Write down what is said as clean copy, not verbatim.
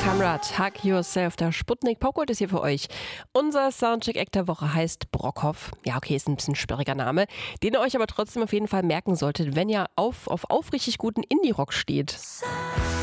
Kamrat, Hug Yourself, der Sputnik Popgold ist hier für euch. Unser Soundcheck-Act der Woche heißt Brockhoff. Ja, okay, ist ein bisschen sperriger Name, den ihr euch aber trotzdem auf jeden Fall merken solltet, wenn ihr auf aufrichtig guten Indie-Rock steht.